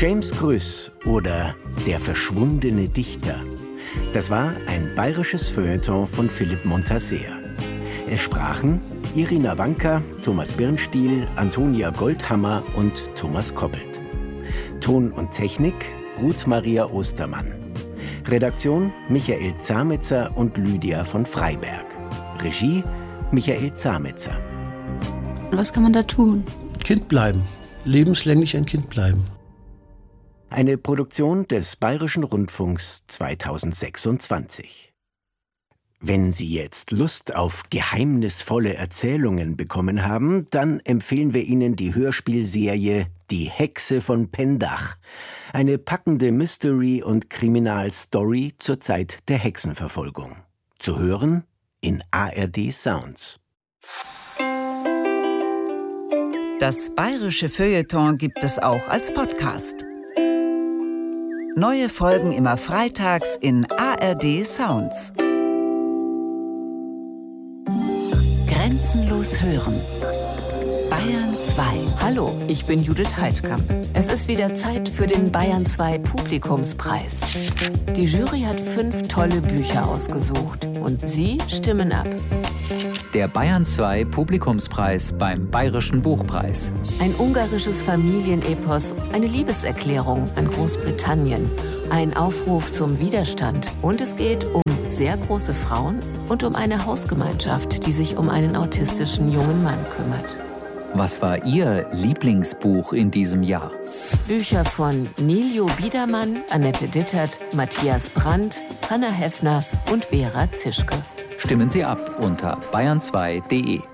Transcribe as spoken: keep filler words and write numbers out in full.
James Grüss oder Der verschwundene Dichter. Das war ein bayerisches Feuilleton von Philipp Montaser. Es sprachen Irina Wanka, Thomas Birnstiel, Antonia Goldhammer und Thomas Koppelt. Ton und Technik Ruth Maria Ostermann. Redaktion Michael Zametzer und Lydia von Freiberg. Regie Michael Zametzer. Was kann man da tun? Kind bleiben. Lebenslänglich ein Kind bleiben. Eine Produktion des Bayerischen Rundfunks zweitausendsechsundzwanzig. Wenn Sie jetzt Lust auf geheimnisvolle Erzählungen bekommen haben, dann empfehlen wir Ihnen die Hörspielserie Die Hexe von Pendach. Eine packende Mystery- und Kriminalstory zur Zeit der Hexenverfolgung. Zu hören in A R D Sounds. Das bayerische Feuilleton gibt es auch als Podcast. Neue Folgen immer freitags in A R D Sounds. Grenzenlos hören. Bayern zwei. Hallo, ich bin Judith Heidkamp. Es ist wieder Zeit für den Bayern zwei Publikumspreis. Die Jury hat fünf tolle Bücher ausgesucht und Sie stimmen ab. Der Bayern zwei Publikumspreis beim Bayerischen Buchpreis. Ein ungarisches Familienepos, eine Liebeserklärung an Großbritannien, ein Aufruf zum Widerstand und es geht um sehr große Frauen und um eine Hausgemeinschaft, die sich um einen autistischen jungen Mann kümmert. Was war Ihr Lieblingsbuch in diesem Jahr? Bücher von Niljo Biedermann, Annette Dittert, Matthias Brandt, Hanna Heffner und Vera Zischke. Stimmen Sie ab unter bayern zwei punkt de.